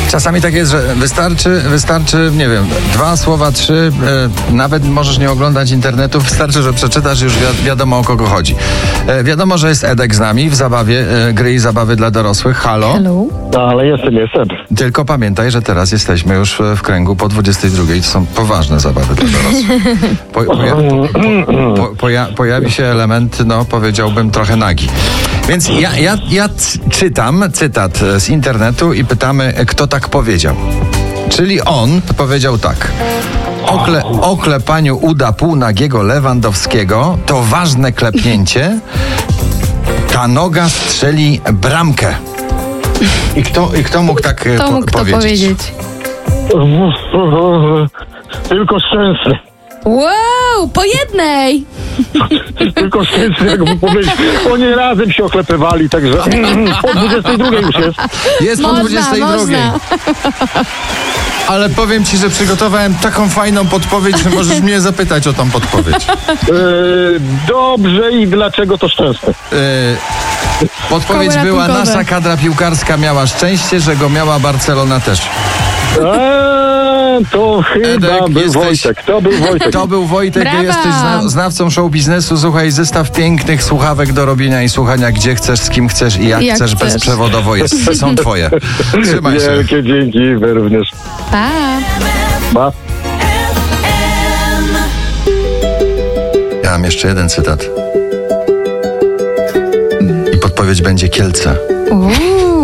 Czasami tak jest, że wystarczy, nie wiem, 2 słowa, 3, nawet możesz nie oglądać internetu, wystarczy, że przeczytasz, już wiadomo, o kogo chodzi. Wiadomo, że jest Edek z nami w zabawie, gry i zabawy dla dorosłych. Halo? Hello. No, ale jestem. Tylko pamiętaj, że teraz jesteśmy już w kręgu po 22. To są poważne zabawy dla dorosłych. Pojawi się element, no powiedziałbym, trochę nagi. Więc ja czytam cytat z internetu i pytamy, kto tak powiedział. Czyli on powiedział tak. O klepaniu uda półnagiego Lewandowskiego to ważne klepnięcie. Ta noga strzeli bramkę. I kto mógł tak powiedzieć? Tylko Szczęsny. Wow, po jednej! Tylko Szczęsny, jakby powiedzieć. Oni razem się oklepywali, także po 22 już jest. Jest po 22. Ale powiem ci, że przygotowałem taką fajną podpowiedź, że możesz mnie zapytać o tą podpowiedź. Dobrze, i dlaczego to Szczęsny? Podpowiedź Szkoły była, ratunkowe. nasza kadra piłkarska miała szczęście, że go miała Barcelona też. To chyba Edek, był jesteś- Wojtek. To był Wojtek, Brawa! jesteś znawcą show biznesu. Słuchaj, zestaw pięknych słuchawek do robienia i słuchania gdzie chcesz, z kim chcesz i jak chcesz, bezprzewodowo są twoje. Trzymaj się. Wielkie dzięki, wy również. Pa! Pa. Ja mam jeszcze jeden cytat. I podpowiedź będzie Kielce.